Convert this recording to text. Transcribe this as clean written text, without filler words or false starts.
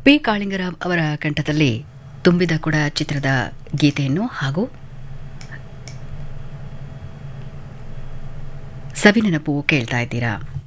P Kalinga Rao ಅವರ ಕಂಠದಲ್ಲಿ ತುಂಬಿದ ಕೂಡ ಚಿತ್ರದ ಗೀತೆಯನ್ನು ಹಾಗೂ ಸವಿನೆನಪು ಕೇಳ್ತಾ ಇದ್ದೀರಾ.